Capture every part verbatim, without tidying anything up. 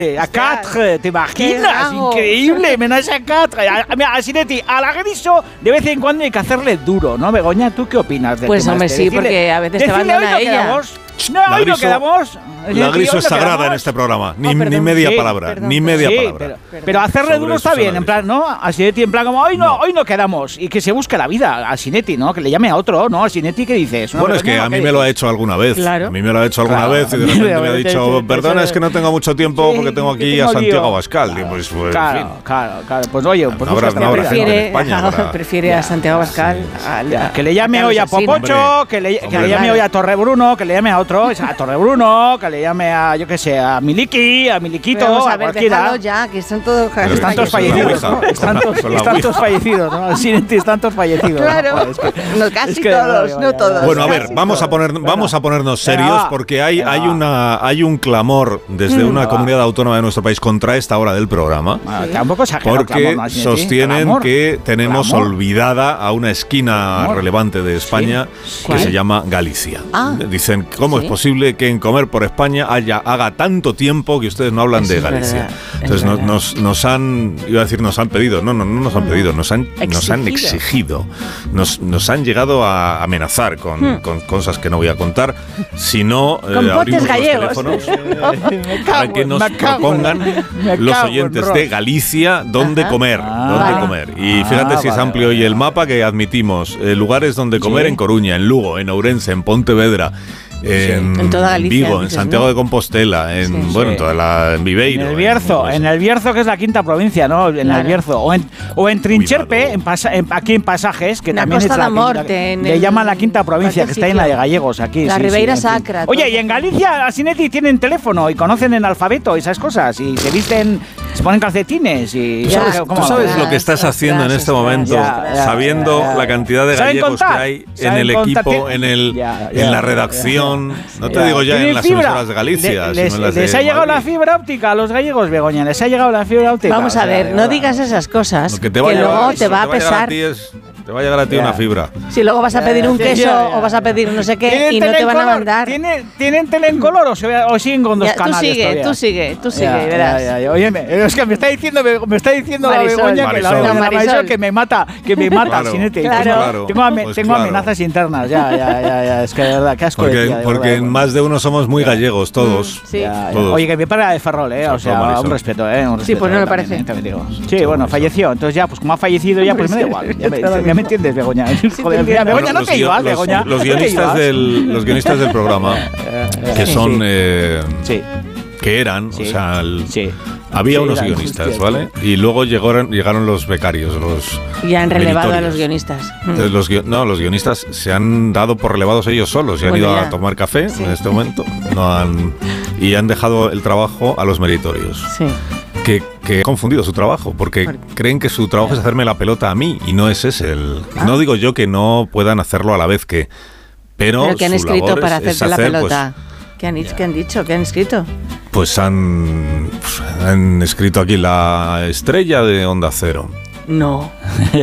A quatre, ¿te imaginas? Increíble, menaje a quatre. Mira, Asinetti, a la Griso de vez en cuando hay que hacerle duro, ¿no, Begoña? ¿Tú qué opinas de Pues hombre, sí, decirle, porque a veces te abandona ella. Quedamos, no, la hoy Griso, no quedamos. La Griso es sagrada quedamos. En este programa. Ni, oh, perdón, ni media sí, palabra, perdón, ni media sí, palabra. Pero, perdón, pero hacerle duro está bien, en plan, ¿no? Asinetti, en plan, como hoy no, no, hoy no quedamos. Y que se busque la vida, Asinetti, ¿no? Que le llame a otro, ¿no? Asinetti, ¿qué dices? Bueno, es que a mí me lo ha hecho alguna vez. Claro. A mí me lo ha hecho alguna claro. vez y de repente me ha dicho, perdona, es que no tengo mucho tiempo porque tengo aquí a Santiago Abascal. Y pues, pues, claro, en fin. claro, claro. Pues oye, pues no habrá, no habrá prefiere, España, para... prefiere a Santiago Abascal. Sí. A la, que le llame hoy a Popocho, que le, que le llame hoy a Torrebruno, que le llame a otro, a Torrebruno, que le llame a, yo qué sé, a Miliki, a Miliquito, vamos a, a ver, cualquiera. Ya, que son todos están todos fallecidos, ¿no? Están todos fallecidos, ¿no? Sí, están todos fallecidos. Claro, ¿no? Es que, no, casi es que, todos, vaya, no todos. Bueno, a ver, vamos a poner, vamos a ponernos serios porque hay, hay una, hay un clamor desde una comunidad autónoma de nuestro país contra esta hora del programa. Bueno, tampoco exagero, porque clamor, sostienen clamor, que tenemos clamor. olvidada a una esquina clamor. relevante de España ¿Sí? que se llama Galicia. Ah, Dicen, ¿cómo ¿sí? es posible que en Comer por España haya, haga tanto tiempo que ustedes no hablan Eso de Galicia? Entonces nos, nos, nos han, iba a decir nos han pedido, no, no, no nos han pedido, nos han, nos han exigido, nos, nos han llegado a amenazar con, hmm. con cosas que no voy a contar, si no eh, abrimos gallegos. los teléfonos para que nos propongan los oyentes de Galicia dónde Ajá. comer, ah, dónde vale. comer. Y fíjate ah, si es vale, amplio hoy el mapa que admitimos, eh, lugares donde comer ¿Sí? en Coruña, en Lugo, en Ourense, en Pontevedra, en, sí, en toda Galicia, Vigo, en Santiago ¿no? de Compostela, en sí, bueno, sí. en toda la en Viveiro, en el Bierzo, en, en el Bierzo que es la quinta provincia, ¿no? En claro. el Bierzo o en o en Trincherpe, en pasa, en, aquí en Pasajes, que la también Costa es la Morte, quinta, le llaman la quinta provincia, que está en la de Gallegos aquí. La sí, Ribeira sí, Sacra. Oye, y en Galicia, Asinetti, tienen teléfono y conocen el alfabeto y esas cosas y se visten, se ponen calcetines y ¿Tú sabes, ¿cómo ¿tú sabes lo que estás haciendo en este momento, ya, ya, sabiendo ya, ya. la cantidad de gallegos que hay en el equipo, en el en la redacción? No te digo ya en las emisoras de Galicia. Le, les, sino en las les de ha llegado Madrid. la fibra óptica a los gallegos, Begoña. Les ha llegado la fibra óptica. Vamos a ver, no digas esas cosas, que, te que luego te va a pesar. Te va a llegar a ti yeah. una fibra. Si luego vas a pedir un queso yeah, yeah. o vas a pedir no sé qué y no te van a mandar. ¿Tienen, ¿tienen tele en color o, se, o siguen con dos ya, canales? Tú sigue, todavía? tú sigue, tú sigue, ya, verás. Ya, ya. Oye, es que me está diciendo, me está diciendo Marisol, la Begoña Marisol. que la, la, Marisol. Marisol que me mata, que me mata, claro, Sinete. Claro. Claro. Tengo, ame, pues tengo claro. amenazas internas, ya, ya, ya, ya. Es que de verdad, qué asco. Porque, de tía, de porque verdad, en más de uno somos muy gallegos, todos. Sí. Ya, ya. todos. Oye, que me para de Ferrol, eh. O sea, un respeto, eh. Un respeto, sí, pues no me también, parece. Eh, sí, bueno, falleció. Entonces ya, pues como ha fallecido, ya pues me da igual. Ya me, ya me entiendes, Begoña. Joder, mira, Begoña, no te ibas, Begoña. Los guionistas del, los guionistas del programa, que son, eh, sí. que eran, sí. o sea, el, sí. había sí, unos guionistas, hostia, ¿vale? Y luego llegaron, llegaron los becarios, los y han relevado meritorios. a los guionistas. Entonces, los, no, los guionistas se han dado por relevados ellos solos y han bueno, ido ya. a tomar café sí. en este momento, no han y han dejado el trabajo a los meritorios. Sí. Que, que han confundido su trabajo, porque ¿Por? creen que su trabajo es hacerme la pelota a mí, y no es ese el... Ah. No digo yo que no puedan hacerlo a la vez que... Pero, ¿Pero que han escrito para hacerte hacer, la pelota? Pues, ¿Qué han, ¿Qué han dicho? ¿Qué han escrito? Pues han, pues han escrito aquí la estrella de Onda Cero. No.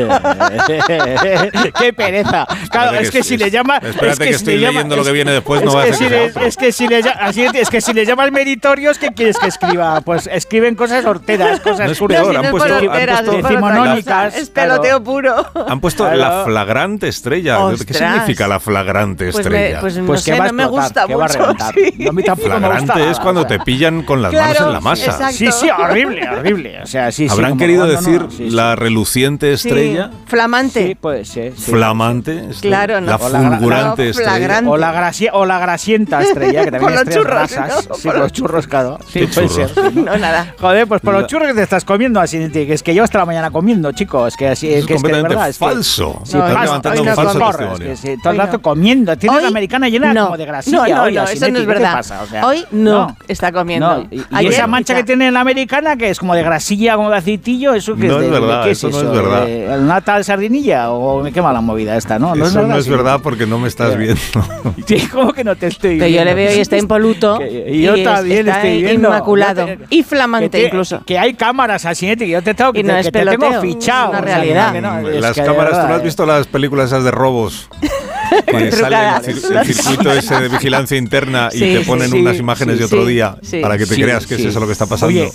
Qué pereza. Claro, espérate es que, que si es, le llama. Espérate es que, que si estoy le llama, leyendo es, lo que viene después, es no va a que ser si que le, es que si le así, es que si le llaman meritorios, ¿qué quieres que escriba? Pues escriben cosas horteras, cosas no es peor, han puesto, horteras, han puesto decimonónicas. Es peloteo puro. Han puesto claro. la flagrante estrella. Ostras. ¿Qué significa la flagrante pues estrella? Me, pues no pues sé, que no me gusta que mucho. Va a sí. No, a mí tampoco flagrante me gusta, es cuando te pillan con las claro, manos en la masa. Exacto. Sí, sí, horrible, horrible. O sea, sí, ¿Habrán sí, querido como, decir no, no, sí, la sí. reluciente estrella? Sí. Flamante. Sí, puede ser. Sí. Flamante. Claro, no. La fulgurante no, estrella. O la, gracia, o la grasienta estrella, que también por es los churros, grasas. ¿no? Sí, por los churros, claro. Sí, puede churros? ser. No, nada. Joder, pues por la... los churros que te estás comiendo así, que es que yo hasta la mañana comiendo, chicos. Que así es que es que de verdad, es falso. Que, sí, no, estás levantando un falso testimonio. Es que sí, todo el rato comiendo. Tienes la americana llena no. como de grasilla. No, no, hoy, no, eso no es verdad. Pasa? O sea, hoy no, no está comiendo. No. Y, y esa mancha que tiene en la americana, que es como de grasilla, como de aceitillo, eso que no es de, es verdad, de ¿qué es eso eso? no es verdad. ¿De ¿Una tal sardinilla o me quema la movida esta? No, no eso es verdad. no es sí. verdad porque no me estás viendo. Sí, ¿cómo que no te estoy viendo? Pero yo le veo y está impoluto. Que, y yo y también está estoy viendo. Inmaculado. Te, y flamante que te, incluso. Que hay cámaras así, que yo te tengo, que y no te, es que te peloteo, tengo fichado. Es una realidad. O sea, que no, es las que cámaras, verdad, ¿tú no has visto las películas esas de robos? Que sale el, el circuito ese de vigilancia interna y sí, te ponen sí, unas imágenes sí, de otro día sí, para que te sí, creas que sí. es eso lo que está pasando. Oye,